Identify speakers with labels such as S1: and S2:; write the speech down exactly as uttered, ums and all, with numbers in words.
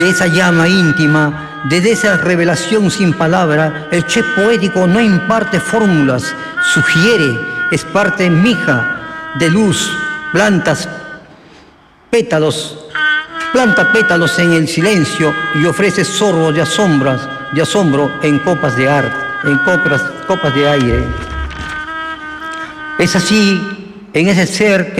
S1: De esa llama íntima, de esa revelación sin palabra, el Che poético no imparte fórmulas, sugiere, es parte mija de luz, plantas pétalos, planta pétalos en el silencio y ofrece sorbos de asombras, de asombro en copas de arte, en copas, copas de aire. Es así, en ese ser que